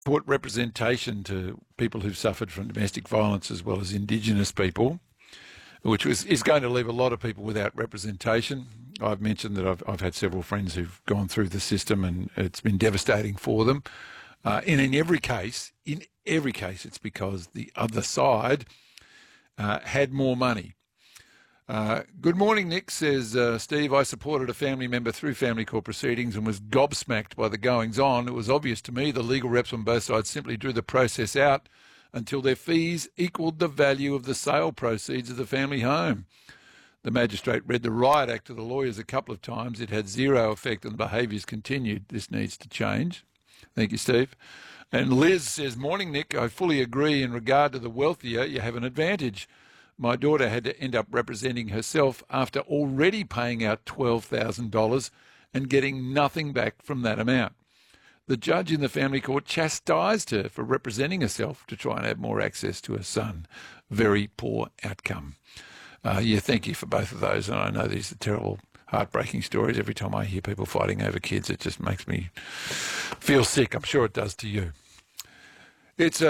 put representation to people who've suffered from domestic violence as well as Indigenous people, which is going to leave a lot of people without representation. I've mentioned that I've had several friends who've gone through the system and it's been devastating for them. In every case, it's because the other side had more money. Good morning, Nick, says Steve. I supported a family member through family court proceedings and was gobsmacked by the goings-on. It was obvious to me the legal reps on both sides simply drew the process out until their fees equalled the value of the sale proceeds of the family home. The magistrate read the Riot Act to the lawyers a couple of times. It had zero effect and the behaviours continued. This needs to change. Thank you, Steve. And Liz says, morning, Nick. I fully agree in regard to the wealthier, you have an advantage. My daughter had to end up representing herself after already paying out $12,000 and getting nothing back from that amount. The judge in the family court chastised her for representing herself to try and have more access to her son. Very poor outcome. Thank you for both of those. And I know these are terrible, heartbreaking stories. Every time I hear people fighting over kids, it just makes me feel sick. I'm sure it does to you. It's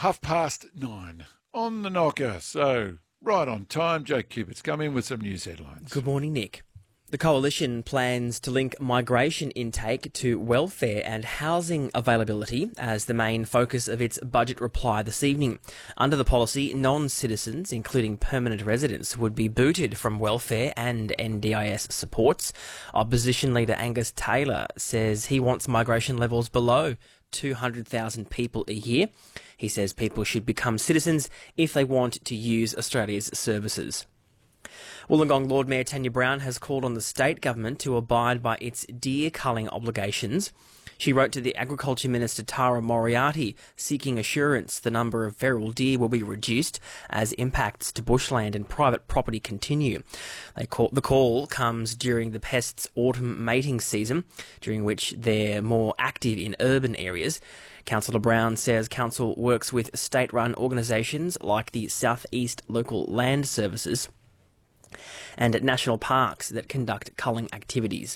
9:30 on the knocker. So right on time, Joe Cupitt's come in with some news headlines. Good morning, Nick. The Coalition plans to link migration intake to welfare and housing availability as the main focus of its budget reply this evening. Under the policy, non-citizens, including permanent residents, would be booted from welfare and NDIS supports. Opposition leader Angus Taylor says he wants migration levels below 200,000 people a year. He says people should become citizens if they want to use Australia's services. Wollongong Lord Mayor Tanya Brown has called on the state government to abide by its deer culling obligations. She wrote to the Agriculture Minister Tara Moriarty seeking assurance the number of feral deer will be reduced as impacts to bushland and private property continue. The call comes during the pest's autumn mating season, during which they're more active in urban areas. Councillor Brown says council works with state-run organisations like the South East Local Land Services and at national parks that conduct culling activities.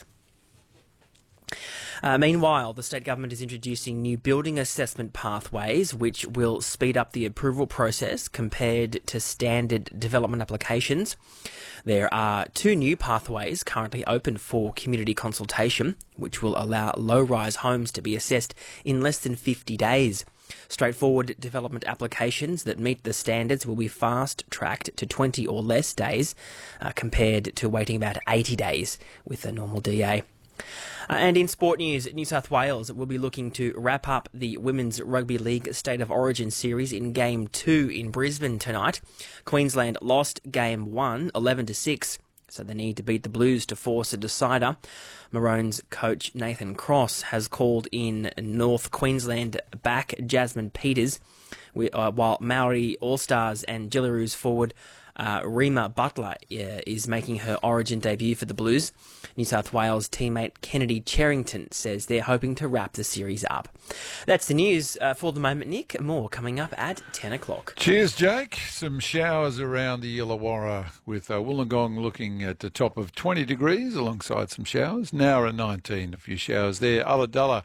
Meanwhile, the state government is introducing new building assessment pathways which will speed up the approval process compared to standard development applications. There are two new pathways currently open for community consultation, which will allow low-rise homes to be assessed in less than 50 days. Straightforward development applications that meet the standards will be fast-tracked to 20 or less days, compared to waiting about 80 days with a normal DA. And in sport news, New South Wales will be looking to wrap up the Women's Rugby League State of Origin series in Game 2 in Brisbane tonight. Queensland lost Game 1, 11-6, so they need to beat the Blues to force a decider. Maroons coach Nathan Cross has called in North Queensland back Jasmine Peters, while Maori All-Stars and Jillaroos forward Rima Butler is making her Origin debut for the Blues. New South Wales teammate Kennedy Cherrington says they're hoping to wrap the series up. That's the news for the moment, Nick. More coming up at 10 o'clock. Cheers, Jake. Some showers around the Illawarra with Wollongong looking at the top of 20 degrees alongside some showers. Nowra 19, a few showers there. Ulladulla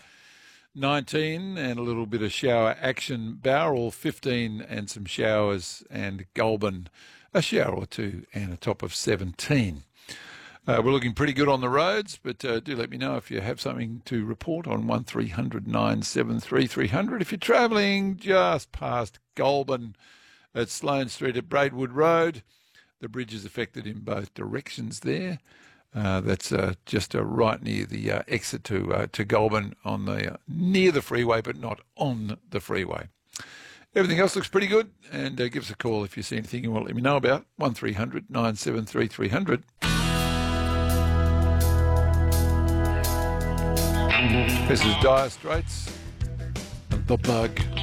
19 and a little bit of shower action. Bowral 15 and some showers, and Goulburn a shower or two and a top of 17. We're looking pretty good on the roads, but do let me know if you have something to report on 1300 973 300. If you're travelling just past Goulburn at Sloane Street at Braidwood Road, the bridge is affected in both directions there. That's just right near the exit to Goulburn on near the freeway, but not on the freeway. Everything else looks pretty good, and give us a call if you see anything you want to let me know about. 1300 973 300. This is Dire Straits, The Bug.